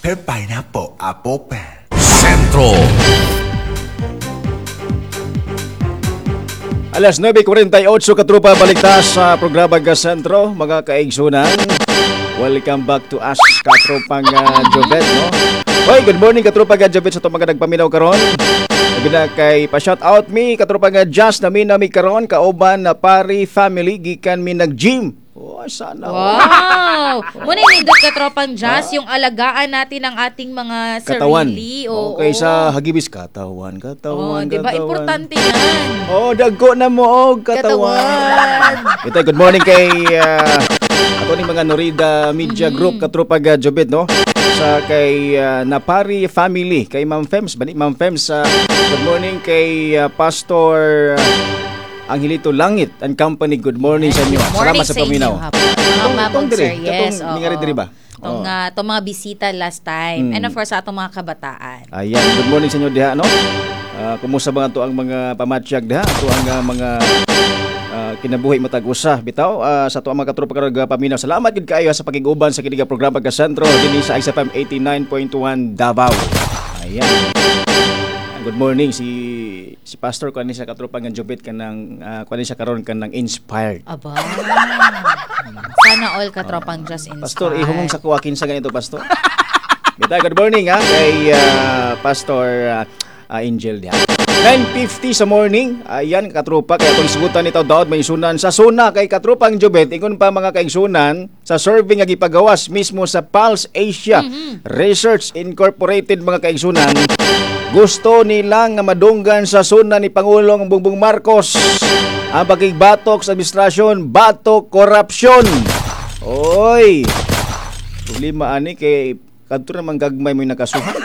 Apple pineapple, apple pen. Sentro. Alas 9:48 katrupa, baligtas sa programa Ga Sentro, mga kaigsunan. Welcome back to us, katropang Jobet, no? Hoy, good morning katropang Jobet sa itong mga nagpaminaw karon. Sabi na kay pa-shout out mi, katropang Just na mi karon, kauban na pari family, gikan mi nag-gym. Oh, sana. Wow! Muna inindot ka tropang Jazz, yung alagaan natin ng ating mga katawan. sarili. Okay, sa hagibis, katawan. Diba, importante yan. Dagko na mo, katawan. Ito, good morning kay ato ni mga Norida Media Group, katropag Jobet, no? Sa kay Napari family, kay Ma'am Fems, Ma'am Fems, good morning kay Pastor Angelito Langit and Company. Good morning sa inyo. Salamat sa paminaw. Mga mabog, sir. Yes. Itong ba? Itong mga bisita last time. And of course, sa itong mga kabataan. Ayan. Good morning sa inyo diha, no? Kumusta ba ito ang mga pamatsyag diha? Ito ang mga kinabuhi matag-usa. Bitaw, sa ito ang mga katropa karag paminaw. Salamat gid kaayo sa pagig-uban sa kiniga programa Ga Sentro dinhi sa XFM 89.1 Davao. Ayan. Good morning si Pastor ko sa katropa ng Jobet kanang kuan siya karon kanang inspired. Aba. Sana all katropang just inspired. Pastor, ihumong sa kuwakin sa ganito, Pastor. Bita, good morning kay Pastor Angel dia. 9:50 sa morning. Ayan katropa kaya kung sugutan nito daw may sunan sa suna kay katropang Jobet ingon pa mga kaigsunan sa survey nga gipagawas mismo sa Pulse Asia Research Incorporated mga kaigsunan. Gusto nila nga madunggan sa suna ni Pangulong Bongbong Marcos ang pagigbatok sa administrasyon, batok, korupsyon. Oy, problema ani kay kadto naman gagmay mo nakasuhan.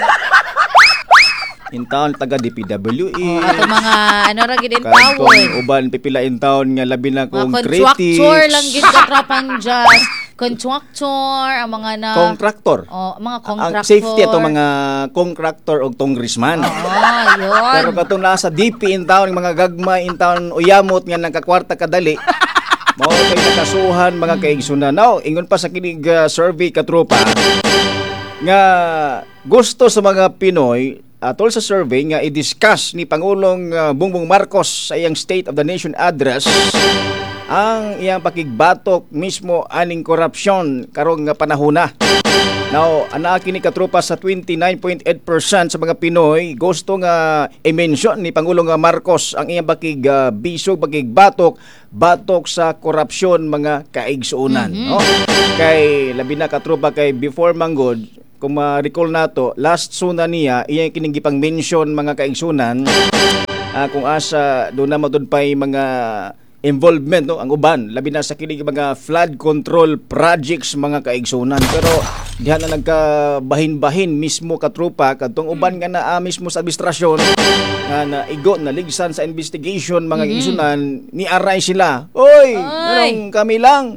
In town taga DPWE. Ato mga ra gid in power. Uban pipila in town nga labi na kong critics. Contractor lang gid katropang just. Contractor, ang mga na contractor. Mga contractor. Ang safety ato mga contractor og congressman. Yun. Pero katong nasa DP in town, mga gagmay in town uyamot nga nagkakwarta kadali. Mao kay nakasuhan mga kaigsunan. Now, ingon pa sa kinig survey katropa nga gusto sa mga Pinoy atol sa survey nga i-discuss ni Pangulong Bongbong Marcos sa iyang State of the Nation address ang iyang pakigbatok mismo aning korupsyon karong nga panahona. Now, ana kini katropa sa 29.8% sa mga Pinoy gusto nga i-mention ni Pangulong Marcos ang iyang bisog pakigbatok sa korupsyon mga kaigsuonan, no? Kay labi na katropa kay before manggod kung ma-recall nato last suna niya iyang kinigipang mention mga kaigsunan kung asa do na madudpay mga involvement, no, ang uban labi na sa kining mga flood control projects mga kaigsunan, pero diha na nagkabahin-bahin mismo katropa kadtong uban nga na mismo sa administrasyon nga naigo na ligsan sa investigation mga kaigsunan ni aray sila. Oy, anong kami lang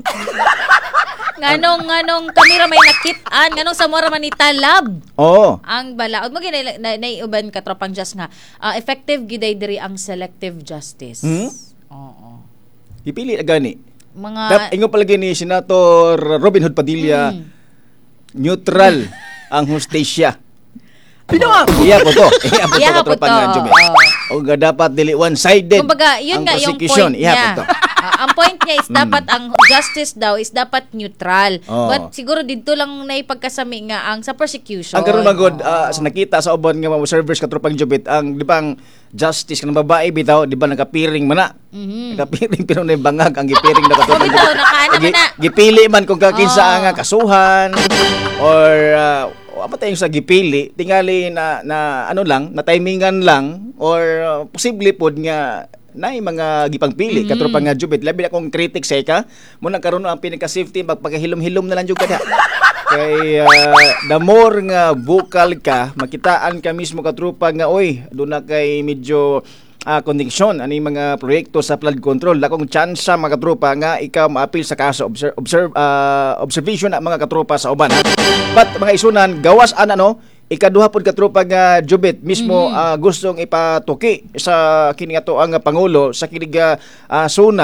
nganong kamera may nakit-an nganong sa mora man italab. Ang balaod mo gid naiuban katropang just nga effective gid diri ang selective justice. Ipili na gani. Ingon palagi ni Senator Robin Hood Padilla, neutral ang hustisya. Iya po to. Iya po to. O nga dapat dili one-sided. Kumbaga, yun nga yung point niya. Ang point niya is dapat ang justice daw is dapat neutral. But siguro dito lang na ipagkasami nga ang sa persecution. Ang karon magod sa nakita sa uban nga mga observers katropang Jobet ang di bang justice kanang babae bitaw di ba nakapiring man na. Nakapiring pero na bangag ang gipiring na katropang Jobet. Gipili man kung kakinsa nga kasuhan or amatay yung sa gipili tingali na ano lang na timingan lang or posible pod nga nay mga gipangpili katropang nga Jobet labi na kong critic say ka mo nagkaroon ang pinaka-safety magpagahilom-hilom na lang jud kada kay the more nga vocal ka makitaan ka mismo katropa nga oy do na kay medyo connection ani mga proyekto sa flood control lakong tsansa mga katropa nga ikaw maapil sa kaso observation na mga katropa sa uban. But mga isunan gawas ano ikaduha pod katropa nga Jobet mismo gustong ipatuki sa kini ato ang pangulo sa kini suna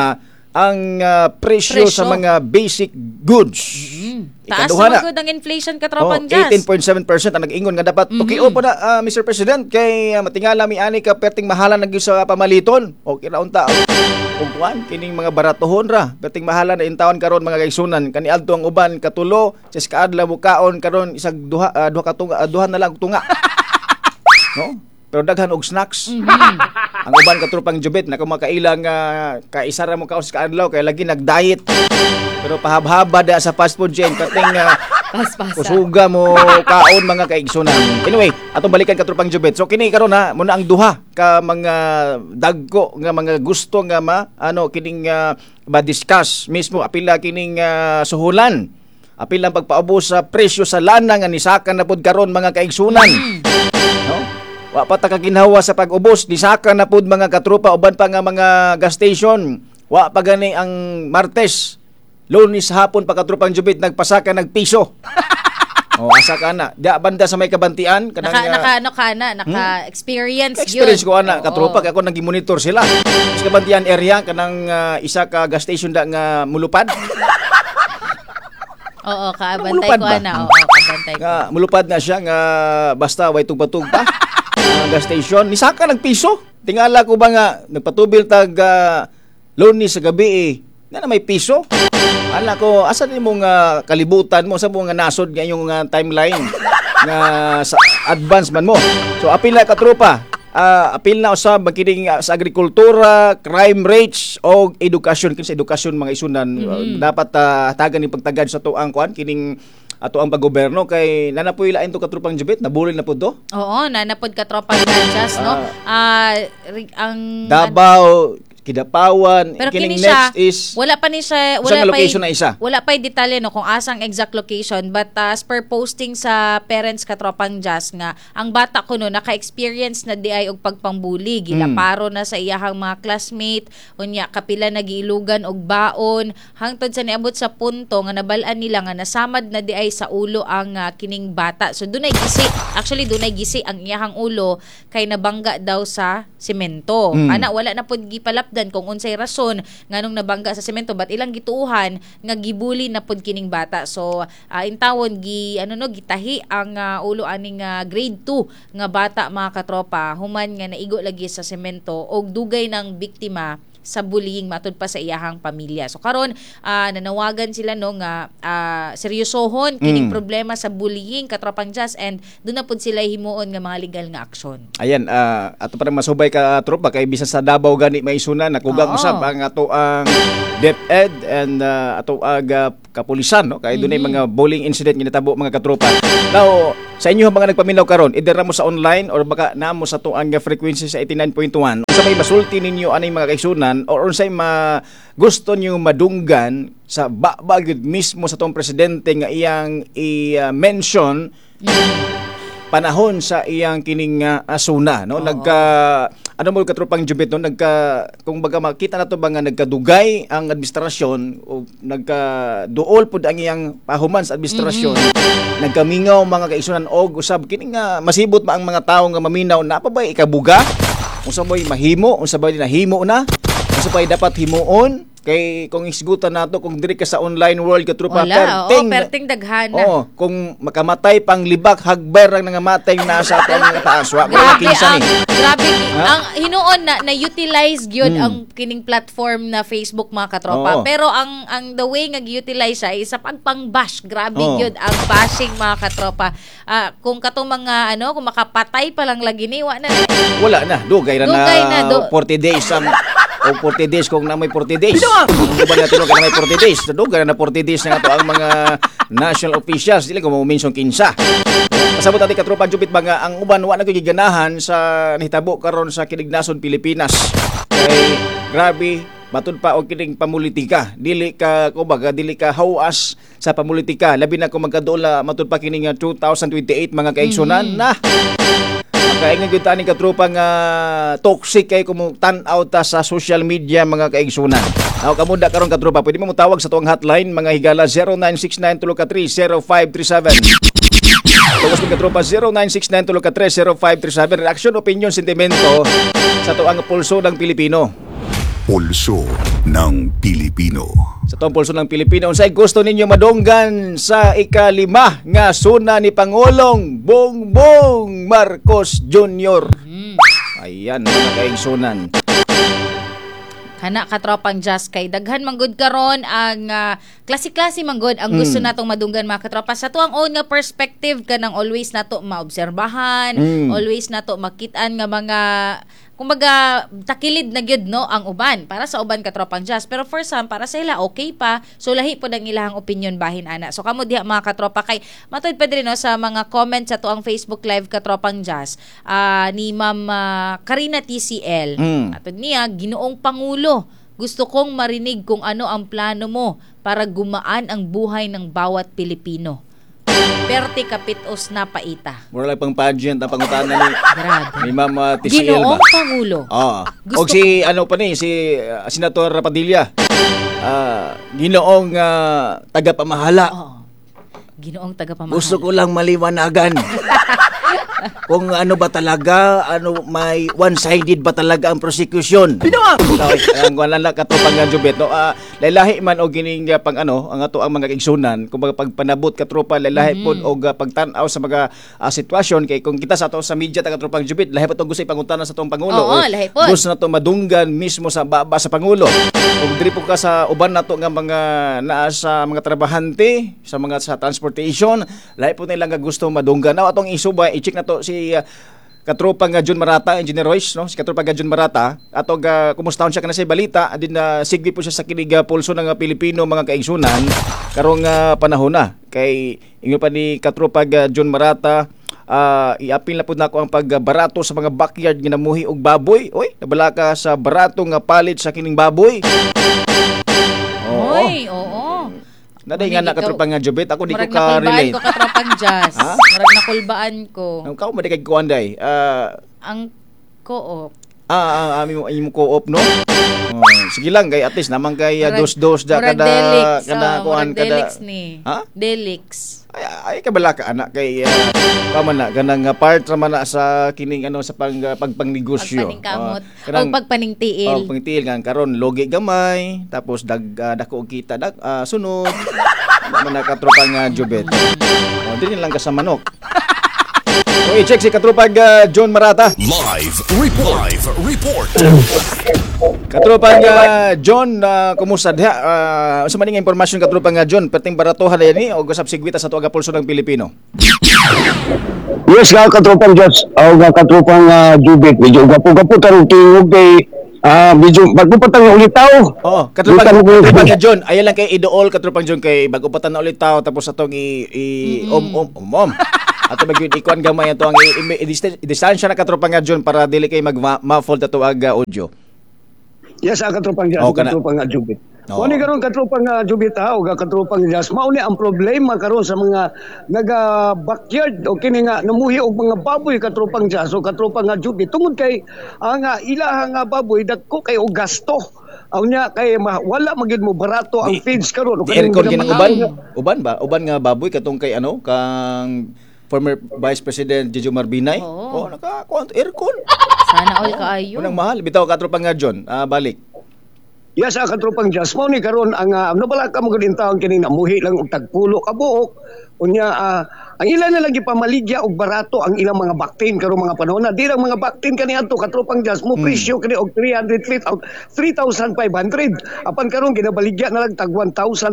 ang presyo sa mga basic goods. Taas Ikaduha na magod ang inflation katropang Jazz. 18.7% ang nag-ingon nga dapat tukio po na Mr. President kay matingala mi ani ka perting mahalan nag sa pamaliton o kinaunta ug kuan kining mga baratohon ra perting mahalan na intawon karon mga kaigsunan kaniadto ang uban katulo sa kaadlaw bukaon karon isag duha na lang tunga. No? Pero daghan og snacks. Ang uban katrupang jubit na kumakailang kaisa ra mo kaon sa kaadlaw kay lagi nag-diet. Pero pahabhaba da sa fast food chain kating kusuga mo kaon mga kaigsunan. Anyway, atong balikan katrupang jubit. So kini karon ha muna ang duha ka mga dagko nga mga gusto nga kining ma-discuss mismo apila kining suhulan. Apil lang pagpaubos sa presyo sa lana nga nisakan na pud karon mga kaigsunan. No? Wa pa ta kaginhawa sa pag-ubos, nisakan na pud mga katrupa uban pa nga mga gas station. Wa pa gani ang Martes. Lunes hapon pagkatrupang jubit nagpasaka nagpiso. Asa ka na. Di banda sa may kabantian kanang naka-experience experience ko ana katrupa ako nagi-monitor sila. Sa kabantian area kanang isa ka gas station da nga mulupad. Oo, kaabantay ko ana. Oo, kaabantay ko. Mulupad na siya nga basta way tugpa-tug pa. Gas station nisaka nagpiso. Tingala ko ba nga nagpatubil tag Lunes sa gabi na may piso. Ala ko, asa ni mong kalibutan mo sa mga nasod nga yung timeline nga sa advance man mo. So apil na katropa, apil na usab magkining sa agrikultura, crime rates o edukasyon kinsa edukasyon mga isunan dapat hatagan ni pagtagad sa tuang kuan kining ato ang paggoberno kay nanapoy lain to katrupang jubit nabulin na pud do. Oo, nanapod katropang Jazz no. Ang Davao Kidapawan, pero kining kini siya, next is wala pa ni siya, wala pa location na isa. Wala pa detalye no kung asang exact location but as per posting sa parents katropang Jazz nga ang bata ko no naka-experience na di ay og pagpangbuli, gilaparo na sa iyahang mga classmate, unya kapila nagiilugan og baon hangtod sa niabot sa punto nga nabal-an nila nga nasamad na di ay sa ulo ang kining bata. So dunay gisi, actually dunay gisi ang iyahang ulo kay nabangga daw sa semento. Ana wala na pud gipalapdan kung unsay rason nganong nabangga sa semento but ilang gituuhan nga gibuli na pud kining bata. So intawon gitahi ang ulo aning grade 2 nga bata mga katropa human nga naigo lagi sa semento og dugay ng biktima sa bullying matud pa sa iyahang pamilya. So karon nanawagan sila no nga seryosohon kining problema sa bullying katropang Jazz and doon na pud sila himuon nga mga legal nga aksyon. Ayan, ato pa masubay ka tropa kay bisan sa Davao gani maisunan nakugang usab ang ato ang DepEd and ato ang kapulisan no kay dunay mga bullying incident nga natabo mga katropa. Now sa inyo mga nagpaminaw karon either mo sa online or baka namo sa tuang frequency sa 89.1 sa may masulti ninyo anay mga kaisunan or unsay gusto niyo madunggan sa bagid mismo sa tong presidente nga iyang i-mention panahon sa iyang kining asuna no ano mo katropang jubit no kung baga makita nato ba nga nagkadugay ang administrasyon o nagkaduol pud ang iyang pahuman sa administrasyon nagkamingaw mga kaisunan og usab kining masibot ba ang mga tawo nga maminaw na pa ba ikabuga unsa bay mahimo unsa bay nahimo na unsa bay dapat himuon kay kung isgutan nato kung diri ka sa online world katrupa perting daghana. Kung makamatay pang libak hagber ang nangamatay nasa ato ang mga taas wa ko kinsa ni. Grabe ang hinuon na utilize gyud ang kining platform na Facebook mga katropa. Pero ang the way nga gi-utilize siya isa pang-bash. Grabe gyud ang bashing mga katropa. Kung katong mga kung makapatay pa lang lagi ni wala na dugay na 40 days ang o 40 days kung na may 40 days. Kung ba natin na may 40 days, nadugay na 40 days na ito ang mga national officials. Dili ko mo-mention kinsa. Pasabot natin katropa jupit ba nga ang uban wa na giganahan sa nahitabo karon sa Kilignason Pilipinas. Kay grabe matud pa og kining pamulitika. Dili ka hawas sa pamulitika. Labi na kung magkadola matud pa kining 2028 mga kaigsunan na kaya nga gyud tani katropa nga toxic kay kung tan-aw ta sa social media mga kaigsunan. Now kamuda karon katropa pwede mo tawag sa tuang hotline mga higala 0969-303-0537. Tawag sa katropa 0969-303-0537. Reaction, opinion, sentimento sa tuang pulso ng Pilipino. Pulso ng Pilipino. Sa itong pulso ng Pilipino, unsay gusto ninyo madunggan sa ika-5 nga suna ni Pangulong Bongbong Marcos Jr. Ayan, mga kaigsunan. Kana katropang Jazz kay daghan manggod karon ang klase-klase manggod ang gusto natong madunggan mga katropa sa tuang own nga perspective kanang always nato maobserbahan, always nato makitaan nga mga kumbaga takilid na gyud no ang uban para sa uban katropang Jazz, pero for some para sa ila okay pa, so lahi pod ang ilahang opinion bahin ana. So kamo diha mga katropa kay matuod pa diri no sa mga comments sa tuang Facebook live katropang Jazz ni Ma'am Karina TCL. Atod niya, Ginoong Pangulo, gusto kong marinig kung ano ang plano mo para gumaan ang buhay ng bawat Pilipino. Perti kapitos na paita. Mura lang pang pageant ang pangutana ni Grabe. Ma'am TCL ba? Ginoong Pangulo. O si ano pa ni si Senator Padilla. Ginoong tagapamahala. Ginoong tagapamahala. Gusto ko lang maliwanagan. Kung ano ba talaga, may one-sided ba talaga ang prosecution? Ang wala na katropang Jubet, no? Lalahi man o gining pang ang ato ang mga igsunan, kung pag panabot katropa, lalahi pod o pagtanaw sa mga sitwasyon, kay kung kita sa ato sa media ta katropang Jubet, lahi pa to gusto ipangutana sa tong Pangulo. Oo, lahi pod. Gusto na to madunggan mismo sa baba sa Pangulo. Kung diri po ka sa uban nato nga mga naa sa mga trabahante, sa mga sa transportation, lahi po nila nga gusto madunggan. Now atong isuba, i-check na to si katropang John Marata, Engineer Royce, no? Si katropang John Marata, atong kumustahon siya kana sa balita, adin na sigbi po siya sa kinig pulso ng Pilipino mga kaigsunan karong panahon na. Kay ingon pa ni katropang John Marata, iapil na po na ako ang pagbarato sa mga backyard nga namuhi og baboy. Oy, nabala ka sa barato nga palit sa kining baboy. Oy, oo. Naday nga nakatropang Jubet, ako di ko Marag ka-relate. nakulbaan ko katropang Jazz. Marag nakulbaan ko. Ang kao mo di kay kuanday. Ang co-op. Imo co-op no. Sige lang kay at least naman kay dos-dos da Murag kada Delix. kuan kada. Delix ni. Ha? Delix. Ay kabala ka anak kay kamo na ganang part man na sa kining sa pagpangnegosyo. Pagpaningkamot o pagpaningtiil. Pagpaningtiil nga karon logi gamay tapos dako og kita sunod. Man nakatropang Jubet. Dili lang ka sa manok. So, i-check si katropang John Marata. Live report. Katropang John, kumusta diha? Sa maning impormasyon katropang John, perting baratuhan na yan o gusap sigwita sa tuaga pulso ng Pilipino. Yes, katropang Judge, katropang Jubit, medyo gapo-gapo tarong tingog kay medyo bagupatan nga ulit tao. Katropang John, ayan lang kay idool katropang John kay bagupatan na ulit tao tapos atong om. Ato magyud ikuan gamay ato ang distansya na katropang John para dili kay mag-muffled ato aga audio. Yes, katropang Judge, katropang Jubit. Kung karon katropang Jubit o katropang Judge, mao ni ang problema karon sa mga naga-backyard o kini nga namuhi og mga baboy katropang Judge o katropang Jubit tungod kay ang ilahang baboy dagko kay og gasto. Nya kay wala magid mo barato ang feeds karon. Aircon ginang uban nga baboy katong kay kang former Vice President Jejo Marbinay. Naka-kuan aircon. Sana all kaayo. Unang mahal bitaw katropang John, balik. Yes, katropang Jazz, mao ni karon ang nabala ka mo gud taon kini namuhi lang og tagpulo ka buok. Unya ang ilan na lang gipamaligya og barato ang ilang mga baktin karong mga panahon na di lang mga baktin kaniadto katropang Jazz mo presyo kani og 300 feet 3,500 apan karon ginabaligya na lang tag 1,500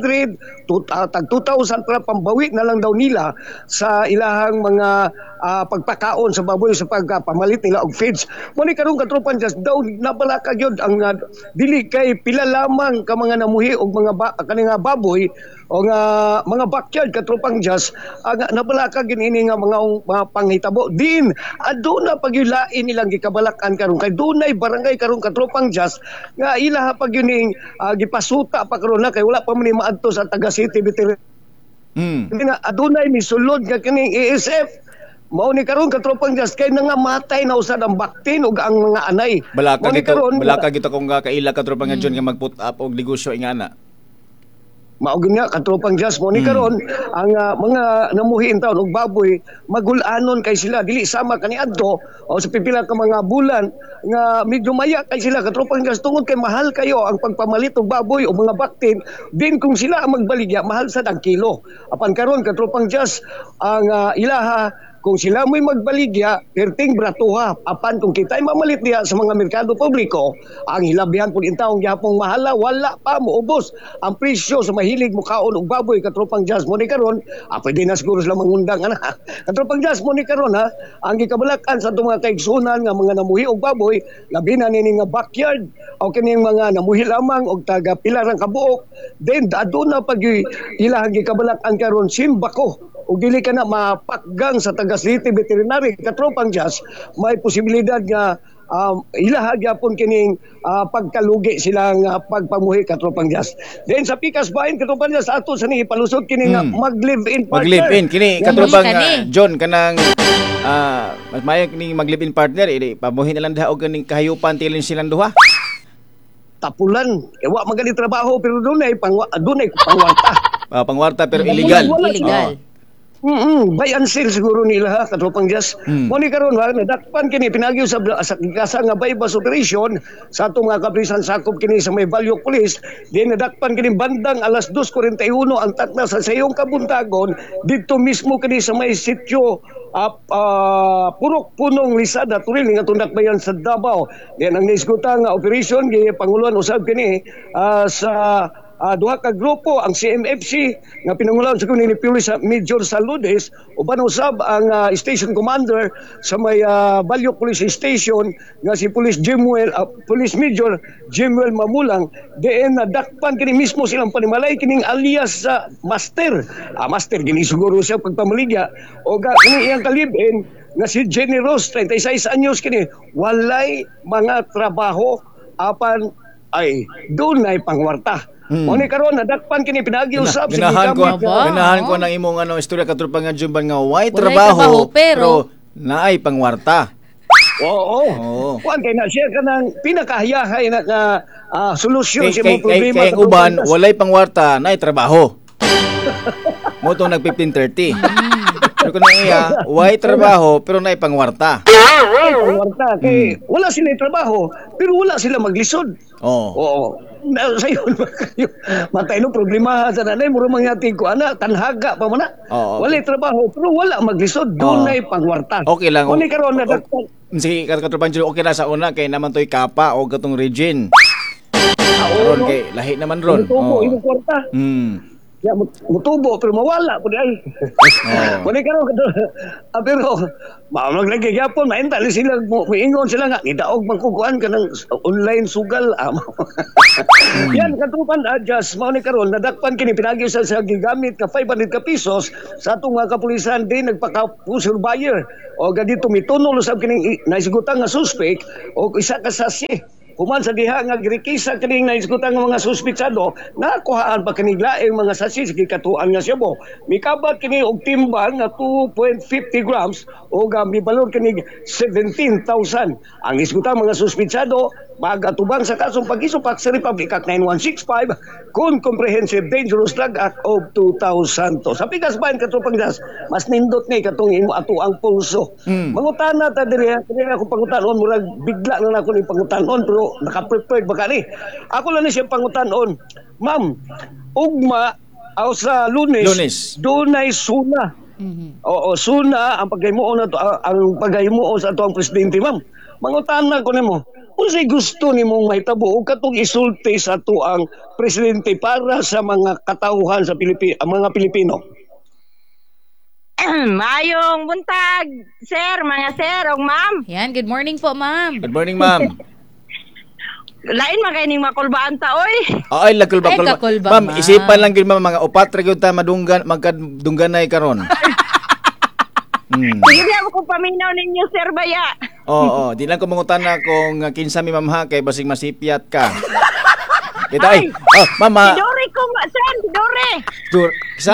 tag 2,000 para pambawi na lang daw nila sa ilahang mga pagpakaon sa baboy sa pagpamalit nila og feeds. Mo ni karon katropang Jazz daw nabala ka gyud ang dili kay pila lamang ka mga namuhi og mga kaninga baboy o nga mga backyard katropang Jazz nabala ka ginini nga mga panghitabo din aduna pagyulain ilang gikabalakan karon kay dunay barangay karon katropang Jazz nga ilaha pag yuning gipasuta pa karon na kay wala pa man maadto sa taga city bitire nga adunay misulod nga kining ASF. Mao ni karon katropang Jazz kay nangamatay na usad ang baktin ug ang mga anay. Balaka gito kung kaila katropang John nga mag-put up og negosyo ingana. Maugin nga katropang Jazz mo ni karon ang mga namuhi in taon og baboy magulanon kay sila dili sama kaniadto o sa pipila ka mga bulan nga medyo maya kay sila katropang Jazz tungod kay mahal kayo ang pagpamalit og baboy o mga baktin din kung sila ang magbaligya mahal sa ang kilo. Apan karon katropang Jazz ang ilaha kung sila mo'y magbaligya, perting bratuha. Apan kung kita'y mamalit niya sa mga merkado publiko, ang hilabihan po taong gihapong mahala, wala pa moubos. Ang presyo sa mahilig mo kaon og baboy, katropang Jazz mo ni karon, pwede na siguro sila mangundang. Katropang Jazz mo ni karon, ang gikabalakan sa itong mga kaigsunan nga mga namuhi og baboy, labi na nini nga backyard, o kining mga namuhi lamang og taga pilarang kabuok, then aduna pag ilang gikabalakan karon simbako, o dili ka na mapakgang sa taga City Veterinary katropang Jazz, may posibilidad nga ilaha gyapon kining pagkalugi silang pagpamuhi katropang Jazz. Then sa Pikas Bahin katropang Jazz ato sa ni ipalusot kining mag-live-in partner. Mag-live-in kini katropang kani. John kanang mas mayo kini mag-live-in partner pamuhi na lang daw og kining kahayupan tilin silang duha. Tapulan, wa magaling trabaho pero dunay pangwarta. Pangwarta pero illegal. Illegal. Buy and sell siguro nila katropang Jazz. Mo ni karon nadakpan kini pinagyo sa kasa nga bypass operation sa atong mga kaprisan sakop kini sa may Value Police. Di nadakpan kini bandang alas 2:41 ang takna sa sayong kabuntagon dito mismo kini sa may sitio Purok Punong Lisada Turil nga tundak bayan sa Davao. Yan ang naisgutan nga operation gi panguluan usab kini sa duha ka grupo ang CMFC nga pinangunahan sa ni Police Major Saludes uban usab ang station commander sa may Value Police Station nga si Police Major Jemuel Mamulang diin nadakpan kini mismo silang panimalay kining alias sa Master gini siguro siya pagpamaligya o kini iyang kalibin nga si Jenny Rose 36 anyos kini walay mga trabaho apan ay dunay pangwarta. Mo ni karon nadakpan kini pinagi usab ganahan ko nang imong istorya katropang nga Jumban nga way trabaho pero naay pangwarta. Oo. Kuan kay na siya kanang pinakahayahay na solusyon sa imong problema. Kay uban walay pangwarta naay trabaho. Mo tong nag 15:30. Pero kung iya, way trabaho pero naay pangwarta. Pangwarta kay wala sila trabaho pero wala sila maglisod. Oo. Sayon kayo. Matay no problema sa nanay muro mangyati ko ana tanhaga pa man na. Wala trabaho pero wala maglisod dunay pangwarta. Okay lang. Kuni karon na sige katropang okay na sa una kay naman toy kapa o gatong region. Karon kay lahi naman ron. Tubo imong kwarta. Ya mutubo pero mawala pud ay. Kuni karon pero maglagi gyapon maintal sila moingon sila nga nidaog man kuguan kanang online sugal Yan katrupan Jazz mao ni karon nadakpan kini pinagi sa gigamit ka 500 ka pesos sa atong mga kapulisan din nagpaka-pusher buyer o gadito mitunol usab kini naisgutan nga suspect o isa ka sasi. Kuman sa diha nga girikisa kining naisgutan nga mga suspitsado nakuhaan pa kini laing mga sasi sa gikatuan nga Cebu. Mikabat kini og timbang nga 2.50 grams o gambi balor kini 17,000. Ang isgutan mga suspitsado magatubang sa kasong pag-isupak sa Republic Act 9165 kun Comprehensive Dangerous Drug Act of 2000. Sa Pikas Bahin katropang Jazz mas nindot ni katong imo ato ang pulso. Mangutana ta diri ako pangutanon murag bigla na ako ni pangutanon pero naka-prepared ba kani? Ako lang ni siya pangutanon. Ma'am, ugma sa Lunes. Dunay suna. Oo, suna ang paghimuon na ang paghimuon sa ato ang presidente, ma'am. Mangutana ko nimo. Unsay gusto nimong mahitabo og katong isulti sa ato ang presidente para sa mga katauhan sa mga Pilipino? Mayong buntag, sir, mga sir o ma'am. Yan, good morning po, ma'am. Good morning, ma'am. Lain makaining makulbaan ta oy. Ay, lakulba. Ma'am, ma'am. isipan lang gyud ma'am mga upat ra gyud ta magdungganay karon. Sige na ako paminaw ninyo, sir baya. Oo, di lang ko mangutana kung kinsa mi ma'am ha kay basig masipyat ka. Kita ay. Mama. Dore ko, sir, Dore. Kisa?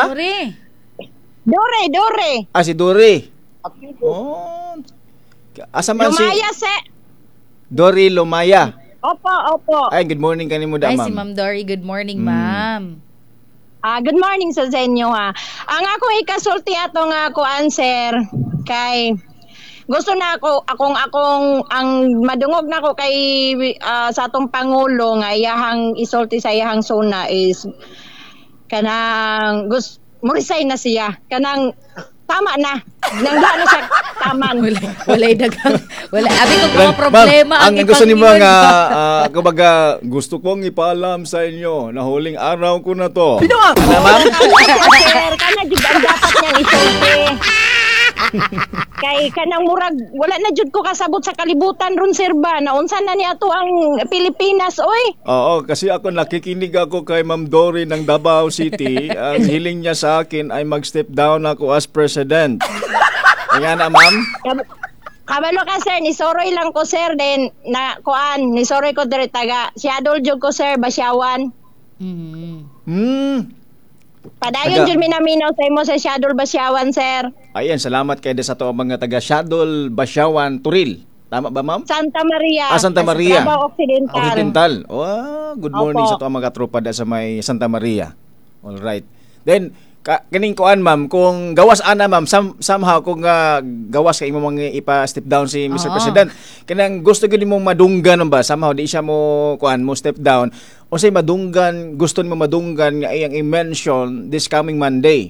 Dore. Si Dore. Oh. Asa man si Lumaya, sir. Dori Lumaya. Opo. Ay, good morning kanimo da, Ay, ma'am. si Ma'am Dory, good morning, ma'am. Good morning sa inyo ha. Ang ako ikasulti ato nga kuan sir kay gusto na akong ang madungog na ko kay sa atong pangulo nga iyahang isulti sa iyahang zona is kanang murisay na siya kanang tama na nangga na siya taman. Walay dagang wala abi ko mga problema Ma'am, ang gusto ni ipangingod mga ko. kumbaga gusto kong ipaalam sa inyo na huling araw ko na to. Ano ma'am? Sir, kana jud ang dapat niyang isulti. Kay kanang murag wala na jud ko kasabot sa kalibutan ron sir ba naunsa na ni ato ang Pilipinas oy. Oo, kasi ako nakikinig ako kay Ma'am Dory ng Davao City. Ang hiling niya sa akin ay mag-step down ako as president. Kaya na ma'am? Kabalo ka sir, nisoroy lang ko sir din na kuan, nisoroy ko dire taga Siadol jud ko sir Basyawan. Padayon Taga- jud minaminaw sa imo sa Siadol Basyawan sir. Ayan, salamat kay sa to mga taga Siadol, Basyawan, Turil. Tama ba ma'am? Santa Maria. Santa Maria. Davao Occidental. Occidental. Oh, good morning Opo. sa to mga tropa da sa may Santa Maria. All right. Then kining kuan ma'am, kung gawas ana ma'am, somehow kung gawas kay imo mga ipa-step down si Mr. President, kanang gusto gyud nimo madunggan ba somehow di siya mo kuan mo step down. Unsay madunggan, gusto nimo madunggan nga iyang i-mention this coming Monday.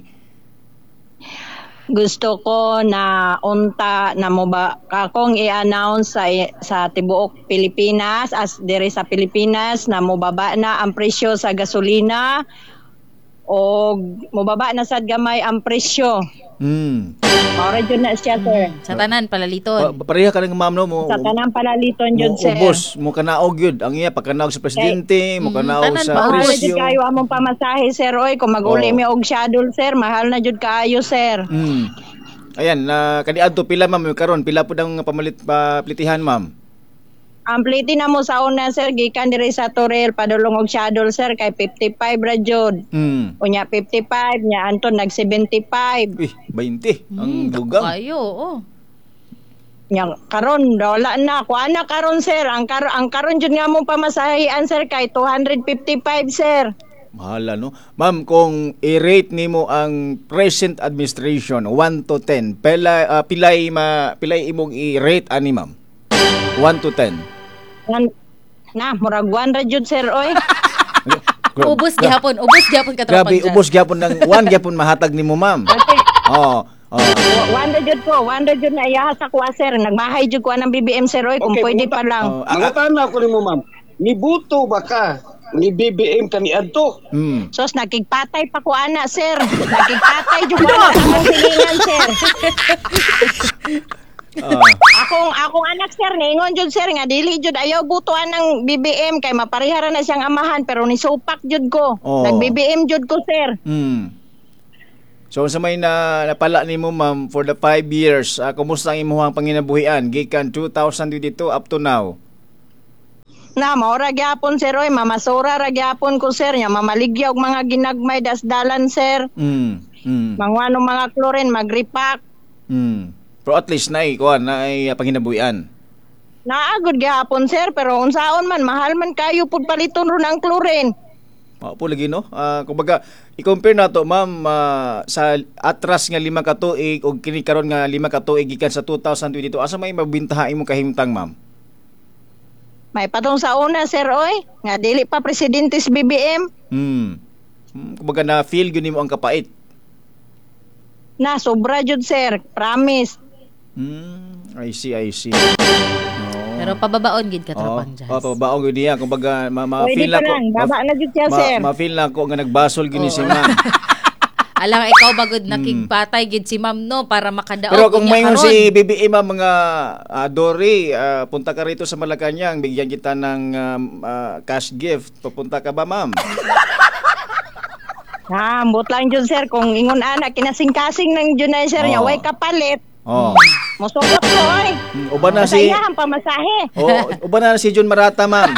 Gusto ko na unta na mo ba akong i-announce sa tibuok Pilipinas as diri sa Pilipinas na mobaba na ang presyo sa gasolina o mobaba na sad gamay ang presyo. Mao jud na siya sir. Sa tanan palaliton. Pareha ka lang ma'am no mo. Sa tanang palaliton jud Mo sir. ubos mo kanaog gyud ang iya pagkanaog sa presidente, mo kanaog tanan sa pa. Mahal presyo. jud kayo among pamasahe sir oy kung mag-uli Oo. mi og schedule sir mahal na jud kaayo sir. Ayan, kaniadto pila ma'am karon pila pud ang plitihan ma'am. Ang pliti na mo sa una sir gikan diri sa Toril padulong og schedule sir kay 55 ra jud. Unya 55 nya anton nag 75. 20 ang dugang. Kayo, oh. Nya karon wala na kuan na karon sir ang karon jud nga mong pamasahian sir kay 255 sir. Mahala no. Ma'am, kung i-rate nimo ang present administration 1 to 10, pilay imong i-rate ani ma'am? 1 to 10. Murag 1 ra jud sir oy. Ubos gihapon ka Grabe, tropang ubos gyapon ng 1 gyapon mahatag nimo ma'am. Okay. Oh. Wanda jud na iya sa kuha sir. Nagmahay jud ko ng BBM sir oy kung Okay, pwede pumunta- pa lang. Mga tanaw ko nimo ma'am. Nibuto ba ka ni BBM kaniadto? Sos nakigpatay pa ko ana sir. Nakigpatay jud ko ana sa silingan sir. Akong anak sir ningon jud sir nga dili jud ayaw butuan ng BBM kay maparihara na siyang amahan pero nisupak jud ko. Nag BBM jud ko sir. So sa may napala nimo ma'am for the 5 years, kumusta ang imong panginabuhian gikan 2022 up to now? Na maura gyapon sir oy mamasura ra gyapon ko sir nya mamaligya og mga ginagmay dasdalan sir. Mangwano mga klorin magripak. Pero at least na panginabuhian. Naagod gyapon sir pero unsaon man mahal man kayo pud paliton ron ang klorin. Po lagi no. Kumbaga i-compare nato ma'am sa atras nga 5 ka tuig og kini karon nga 5 ka tuig gikan sa 2022 asa may mabintaha imong kahimtang ma'am? May patong sa una sir oy nga dili pa presidente si BBM. Kumbaga na feel gyud nimo ang kapait. Na sobra jud sir, promise. I see. Pero pababaon gid ka tropang jazz. Pababaon gyud niya kumbaga Pwede ma-feel pa na ko. lang, baba na jud siya sir. Ma-feel na ko nga nagbasol gyud ni si ma'am. Alang ikaw bagod nakigpatay gid si ma'am no para makadaog. Pero kung niya mayon karon. si BBM mga Dory, punta ka rito sa Malacañang, bigyan kita ng cash gift. Papunta ka ba, ma'am? Ambot lang jud sir kung ingon ana kinasing-kasing nang jud na sir nya way kapalit. Mosugot ko oy. Uban na si Masaya ang pamasahe. uban na si Jun Marata, ma'am.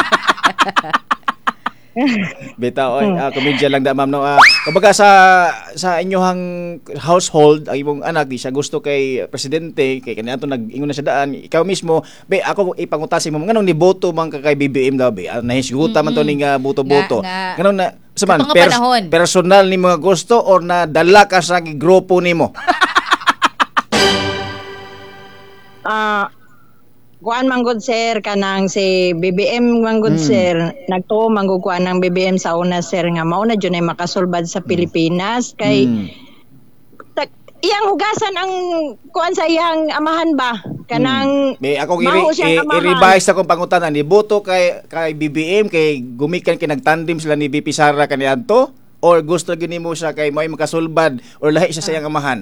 Beta oy, komedya lang da ma'am no. Kumbaga sa inyohang household, ang imong anak di siya gusto kay presidente, kay kaniadto nag-ingon na siya daan. Ikaw mismo, be ako ipangutasin mo nganong ni boto man ka kay BBM daw be. Nahisguta man to ning boto-boto. Nganong na Sa man, Sa mga panahon. personal ni mga gusto or nadala ka sa grupo nimo? Kuan manggod sir kanang si BBM manggod sir nagtuo manggod kuan ng BBM sa una sir nga mao na jud ay makasulbad sa Pilipinas kay iyang hugasan ang kuan sa iyang amahan ba kanang May akong mao siyang amahan. i-revise akong pangutanan ni Boto kay BBM kay gumikan kay nagtandem sila ni BP Sara kaniadto or gusto gyud nimo siya kay may makasulbad or lahi siya sa iyang amahan?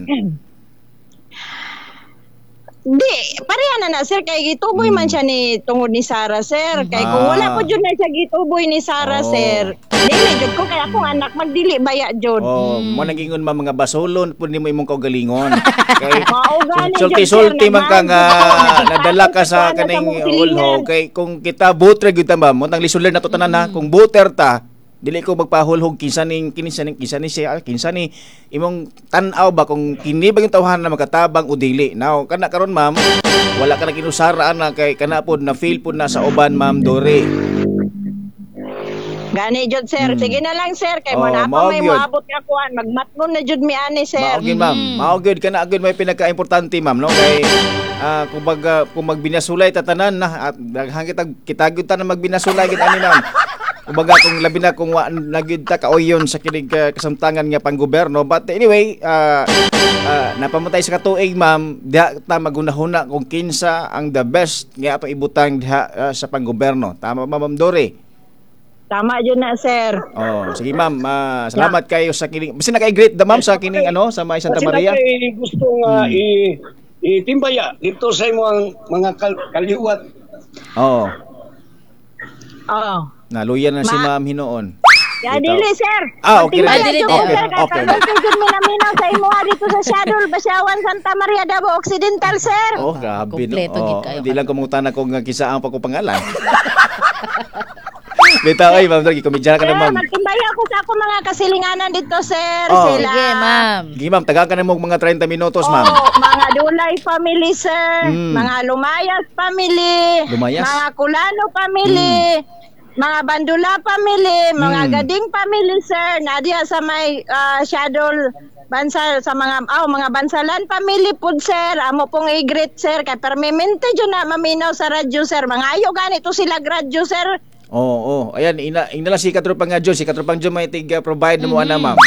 Di, pareha na sir kay gituboy man siya ni tungod ni Sara sir kay kung wala ko jud na siya gituboy ni Sara sir dili jud ko kay akong anak magdili baya jud. Mo nagingon mga basolon pud nimo imong kaugalingon. Kay Mao gani jud, sulti sir, man ka nga naman. nadala ka sa Kuan na kaning mong pilingan. ulho kay kung kita butre gyud ta ba mo tang lisuler na to tanan ha kung buter ta dili ko magpahulhog kinsa ni siya kinsa ni imong tan-aw ba kung kini ba yung tawhan na makatabang o dili. Now kana karon ma'am wala ka na kinusaraan na kay kana pod na feel pod na sa uban ma'am Dore. Gani jud sir, sige na lang sir kay mo na mao ako may gyud. moabot nga kuan magmatnon na jud mi ani sir. Mao gyud ma'am. Mao gyud kana gyud may pinaka-importante ma'am no kay kung magbinasulay tatanan na at hangit kita gyud ta na magbinasulay gyud ani ma'am. Kumbaga kung labi na kung nagyud ta kaoyon sa kinig kasamtangan nga panggobyerno but anyway napamatay sa katuig ma'am diha ta magunahuna kung kinsa ang the best nga atong ibutang diha sa panggobyerno. Tama ba ma'am Dore? Tama jud na sir. Oh, sige ma'am. Salamat kayo sa kining. Basta naka-greet da ma'am sa kining sa May Santa Maria. Kasi gusto nga itimbaya dito sa imong mga kaliwat. Oo. Oo. Naluyan na si ma'am hinoon. Ya Dito. dili sir. Okay. Magtimbaya Dili, jud dili. ko, sir Okay. kay jud minaminaw sa imo dito sa Shadow Basyawan Santa Maria Davao Occidental sir. Oh, grabe no. Kompleto gid kayo. Hindi lang kumutan ako nga kisaang pa ko pangalan. Bitaw ay ma'am, dagi komedya ka Sir, na ma'am. magtimbaya ako sa ako mga kasilinganan dito sir. Oh. Sila. Sige, ma'am. Sige ma'am, taga ka na mo mga 30 minutos ma'am. Oo, mga Dulay family sir, mga Lumayas family, Lumayas? mga Kulano family, mga Bandula family, mga Gading family sir, nadia sa may Shadow bansa sa mga Bansalan family pud sir, amo pong i-greet sir kay permanente jud na maminaw sa radyo sir. Mga ayo ganito sila radyo sir. Oo. Ayan, inala si Katropang nga John. Si Katropang John may provide na mo ana ma'am.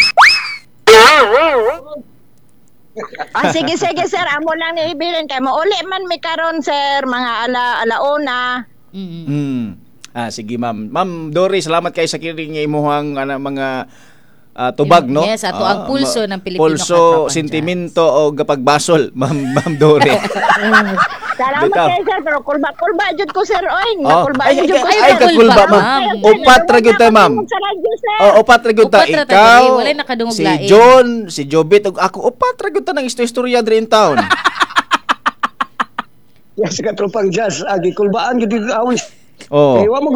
Sige sir, amo lang ni ibilin kay mauli man mi karon sir, mga alauna. Sige ma'am. Ma'am Dory, salamat kayo sa kining imuhang mga tubag no. Yes, ato ang pulso ng Pilipino Pulso, Katropang sentimento o gapagbasol, ma'am Dory. Salamat Bitaw. kayo sir, pero kulba jud ko sir oy. Oh, Kulba ay, jud ko ay, sir. ay, kakulba, ma'am. Upat ra gyud tayo, ma'am. Sa radyo sir. Upat ra gyud ta. Upat ra ta, Ikaw, diri. Walay nakadungog si lain. John, si Jobit, ug ako, upat ra gyud ta ng istorya diri in town. Ya sa katropang jazz gikulbaan gyud dito awon. Oh. Kay wa mo